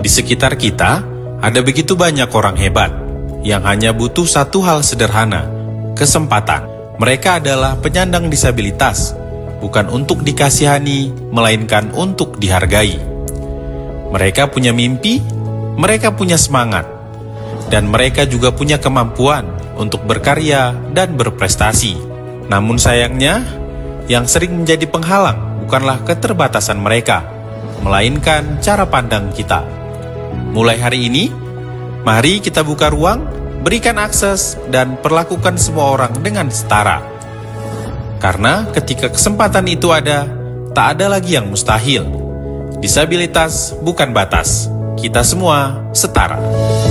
Di sekitar kita, ada begitu banyak orang hebat yang hanya butuh satu hal sederhana, kesempatan. Mereka adalah penyandang disabilitas, bukan untuk dikasihani, melainkan untuk dihargai. Mereka punya mimpi, mereka punya semangat, dan mereka juga punya kemampuan untuk berkarya dan berprestasi. Namun sayangnya, yang sering menjadi penghalang bukanlah keterbatasan mereka, melainkan cara pandang kita. Mulai hari ini, mari kita buka ruang, berikan akses, dan perlakukan semua orang dengan setara. Karena ketika kesempatan itu ada, tak ada lagi yang mustahil. Disabilitas bukan batas, kita semua setara.